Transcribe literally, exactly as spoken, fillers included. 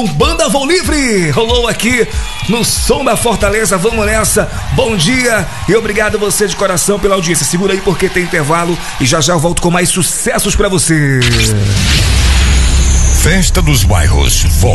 Banda Voo Livre rolou aqui no Som da Fortaleza. Vamos nessa, bom dia e obrigado você de coração pela audiência. Segura aí porque tem intervalo e já já eu volto com mais sucessos pra você. Festa dos Bairros.